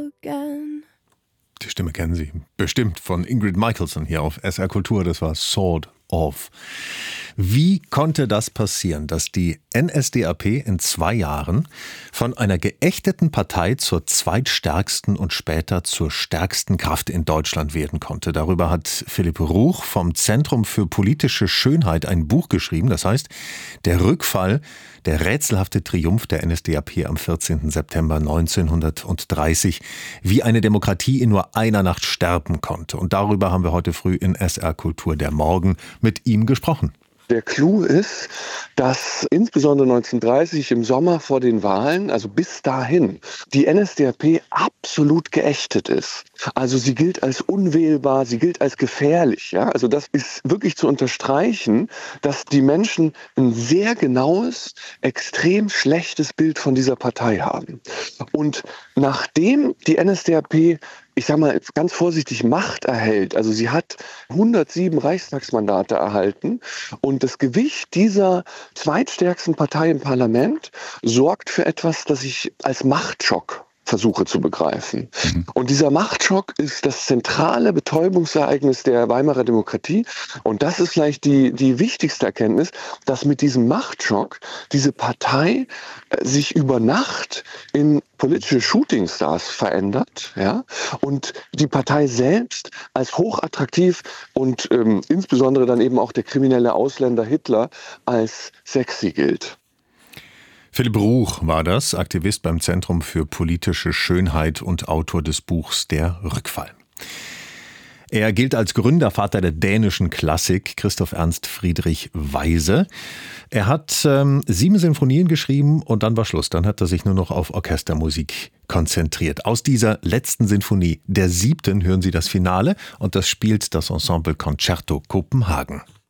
again. Die Stimme kennen Sie bestimmt von Ingrid Michaelson hier auf SR Kultur. Das war Sort of. Wie konnte das passieren, dass die NSDAP in 2 Jahren von einer geächteten Partei zur zweitstärksten und später zur stärksten Kraft in Deutschland werden konnte? Darüber hat Philipp Ruch vom Zentrum für politische Schönheit ein Buch geschrieben. Das heißt, der Rückfall, der rätselhafte Triumph der NSDAP am 14. September 1930, wie eine Demokratie in nur einer Nacht sterben konnte. Und darüber haben wir heute früh in SR Kultur der Morgen mit ihm gesprochen. Der Clou ist, dass insbesondere 1930 im Sommer vor den Wahlen, also bis dahin, die NSDAP absolut geächtet ist. Also sie gilt als unwählbar, sie gilt als gefährlich. Ja? Also das ist wirklich zu unterstreichen, dass die Menschen ein sehr genaues, extrem schlechtes Bild von dieser Partei haben. Und nachdem die NSDAP, ich sage mal ganz vorsichtig, Macht erhält. Also sie hat 107 Reichstagsmandate erhalten und das Gewicht dieser zweitstärksten Partei im Parlament sorgt für etwas, das ich als Machtschock versuche zu begreifen. Und dieser Machtschock ist das zentrale Betäubungsereignis der Weimarer Demokratie. Und das ist vielleicht die wichtigste Erkenntnis, dass mit diesem Machtschock diese Partei sich über Nacht in politische Shootingstars verändert, ja, und die Partei selbst als hochattraktiv und insbesondere dann eben auch der kriminelle Ausländer Hitler als sexy gilt. Philipp Ruch war das, Aktivist beim Zentrum für politische Schönheit und Autor des Buchs Der Rückfall. Er gilt als Gründervater der dänischen Klassik, Christoph Ernst Friedrich Weise. Er hat 7 Sinfonien geschrieben und dann war Schluss. Dann hat er sich nur noch auf Orchestermusik konzentriert. Aus dieser letzten Sinfonie, der 7., hören Sie das Finale und das spielt das Ensemble Concerto Kopenhagen.